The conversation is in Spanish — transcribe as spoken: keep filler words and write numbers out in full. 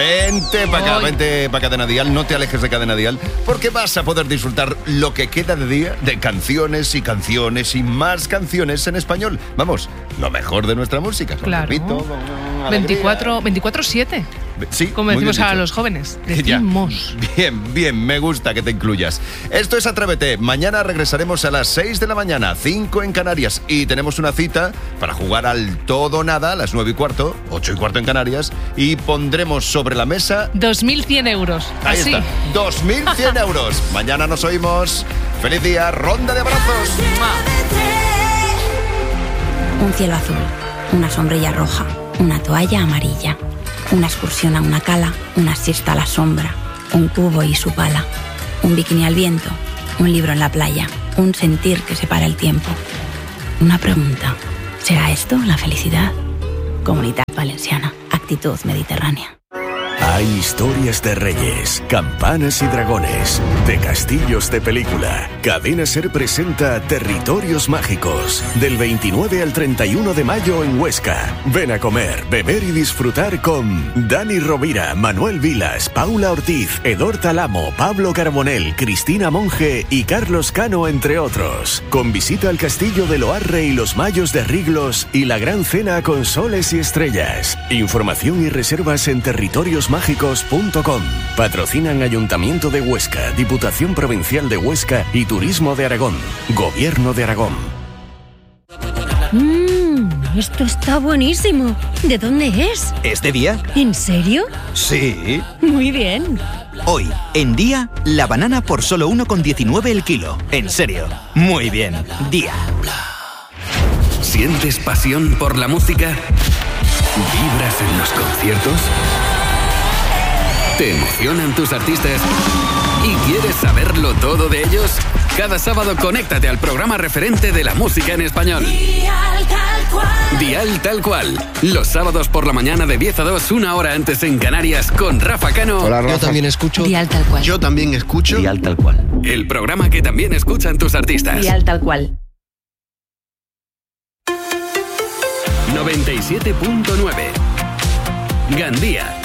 Vente para acá, vente para Cadena Dial, no te alejes de Cadena Dial, porque vas a poder disfrutar lo que queda de día de canciones y canciones y más canciones en español. Vamos, lo mejor de nuestra música. Claro. Repito, veinticuatro siete. Sí, como decimos a los jóvenes. Decimos. Bien, bien, me gusta que te incluyas. Esto es Atrévete. Mañana regresaremos a las seis de la mañana, cinco en Canarias. Y tenemos una cita para jugar al todo o nada a las nueve y cuarto, ocho y cuarto en Canarias. Y pondremos sobre la mesa dos mil cien euros. Ahí Así. está, dos mil cien euros. Mañana nos oímos. Feliz día, ronda de abrazos. Un cielo azul, una sombrilla roja, una toalla amarilla, una excursión a una cala, una siesta a la sombra, un cubo y su pala, un bikini al viento, un libro en la playa, un sentir que separa el tiempo. Una pregunta, ¿será esto la felicidad? Comunidad Valenciana, actitud mediterránea. Hay historias de reyes, campanas y dragones, de castillos de película. Cadena Ser presenta Territorios Mágicos, del veintinueve al treinta y uno de mayo en Huesca. Ven a comer, beber y disfrutar con Dani Rovira, Manuel Vilas, Paula Ortiz, Edor Talamo, Pablo Carbonell, Cristina Monge y Carlos Cano, entre otros. Con visita al castillo de Loarre y los Mayos de Riglos y la gran cena con soles y estrellas. Información y reservas en territorios mágicos punto com. Patrocinan Ayuntamiento de Huesca, Diputación Provincial de Huesca y Turismo de Aragón. Gobierno de Aragón. Mmm, esto está buenísimo. ¿De dónde es? ¿Es de Día? ¿En serio? Sí. Muy bien. Hoy, en Día, la banana por solo uno con diecinueve el kilo. En serio. Muy bien. Día. ¿Sientes pasión por la música? ¿Vibras en los conciertos? ¿Te emocionan tus artistas? ¿Y quieres saberlo todo de ellos? Cada sábado conéctate al programa referente de la música en español. Dial Tal Cual. Dial Tal Cual. Los sábados por la mañana de diez a dos, una hora antes en Canarias, con Rafa Cano. Hola, Rafa. Yo también escucho. Dial Tal Cual. Yo también escucho. Dial Tal Cual. El programa que también escuchan tus artistas. Dial Tal Cual. noventa y siete punto nueve. Gandía.